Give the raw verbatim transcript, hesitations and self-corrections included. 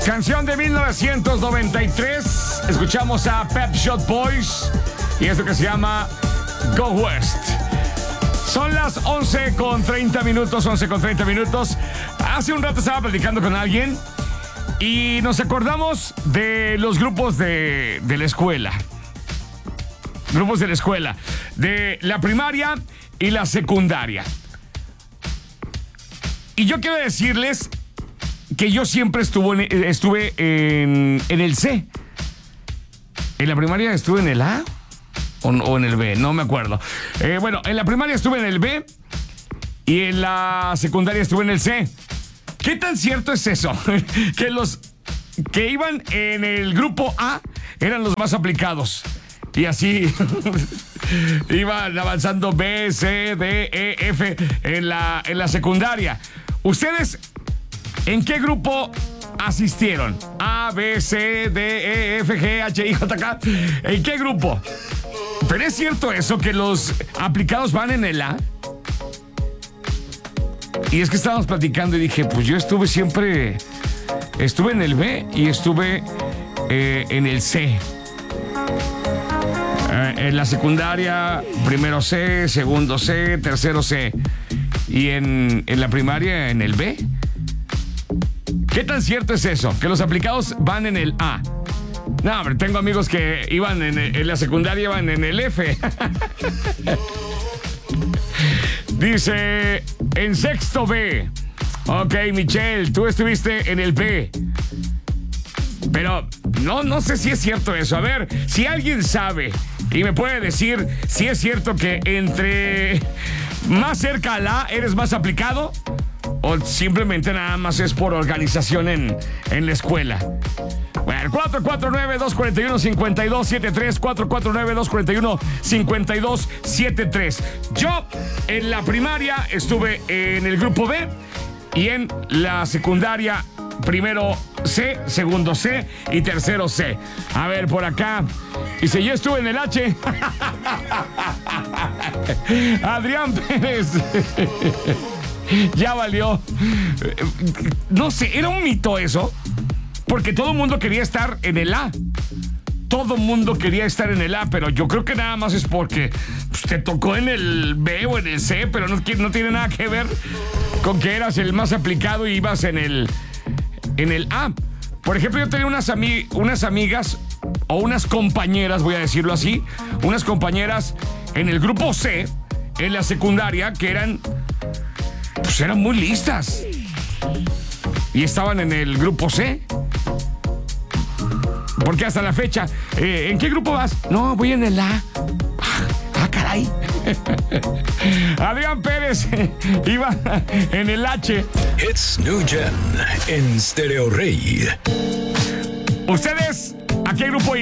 Canción de mil novecientos noventa y tres. Escuchamos a Pet Shop Boys y esto que se llama Go West. Son las once con treinta minutos, once con treinta minutos. Hace un rato estaba platicando con alguien y nos acordamos de los grupos de, de la escuela. Grupos de la escuela, de la primaria y la secundaria. Y yo quiero decirles que yo siempre estuve en, estuve en, en el C. En la primaria estuve en el A o, o en el B, no me acuerdo. Eh, bueno, en la primaria estuve en el B y en la secundaria estuve en el C. ¿Qué tan cierto es eso? Que los que iban en el grupo A eran los más aplicados. Y así iban avanzando B, C, D, E, F en la, en la secundaria. ¿Ustedes en qué grupo asistieron? A, B, C, D, E, F, G, H, I, J, K. ¿En qué grupo? ¿Pero es cierto eso, que los aplicados van en el A? Y es que estábamos platicando y dije, pues yo estuve siempre... Estuve en el B y estuve eh, en el C. Eh, en la secundaria, primero C, segundo C, tercero C. Y en, en la primaria, en el B. ¿Qué tan cierto es eso? Que los aplicados van en el A. No, hombre, tengo amigos que iban en, en la secundaria, iban en el F. Dice, en sexto B. Ok, Michelle, tú estuviste en el B. Pero no, no sé si es cierto eso. A ver, si alguien sabe y me puede decir si es cierto que entre más cerca al A eres más aplicado o simplemente nada más es por organización en, en la escuela. Bueno, cuatro cuatro nueve, dos cuatro uno, cinco dos siete tres, cuatro cuatro nueve, dos cuatro uno, cinco dos siete tres. Yo en la primaria estuve en el grupo B y en la secundaria primero C, segundo C y tercero C. A ver, por acá dice, yo estuve en el H. Adrián Pérez. Ya valió. No sé, era un mito eso, porque todo el mundo quería estar en el A. Todo el mundo quería estar en el A, pero yo creo que nada más es porque pues, te tocó en el B o en el C, pero no, no tiene nada que ver con que eras el más aplicado y ibas en el, en el A. Por ejemplo, yo tenía unas, ami- unas amigas o unas compañeras, voy a decirlo así, unas compañeras en el grupo C, en la secundaria, que eran... pues eran muy listas y estaban en el grupo C, porque hasta la fecha eh, ¿en qué grupo vas? No, voy en el A. Ah, caray. Adrián Pérez iba en el H. It's New Gen en Stereo Rey. ¿Ustedes a qué grupo iban?